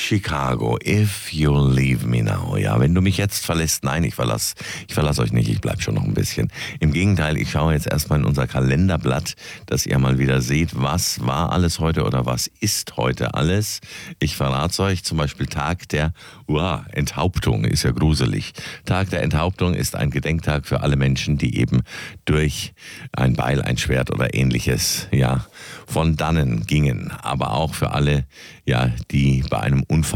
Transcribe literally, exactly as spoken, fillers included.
Chicago, If You'll Leave Me Now. Ja, wenn du mich jetzt verlässt, nein, ich verlasse ich verlass euch nicht, ich bleib schon noch ein bisschen. Im Gegenteil, ich schaue jetzt erstmal in unser Kalenderblatt, dass ihr mal wieder seht, was war alles heute oder was ist heute alles. Ich verrate es euch, zum Beispiel Tag der uah, Enthauptung, ist ja gruselig. Tag der Enthauptung ist ein Gedenktag für alle Menschen, die eben durch ein Beil, ein Schwert oder ähnliches, ja, von dannen gingen. Aber auch für alle, ja, die bei einem